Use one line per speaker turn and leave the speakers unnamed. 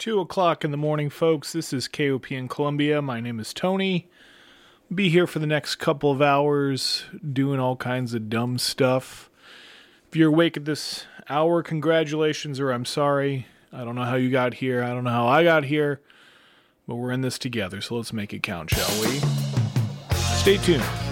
2 o'clock in the morning, folks. This is KOP in Columbia. My name is Tony. Be here for the next couple of hours doing all kinds of dumb stuff. If you're awake at this hour, congratulations, or I'm sorry. I don't know how you got here. I don't know how I got here. But we're in this together, so let's make it count, shall we? Stay tuned.